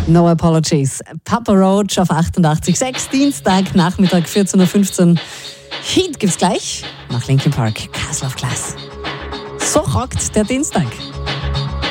No Apologies. Papa Roach auf 88,6, Dienstag, Nachmittag 14.15 Uhr. Heat gibt's gleich nach Linkin Park, Castle of Glass. So rockt der Dienstag.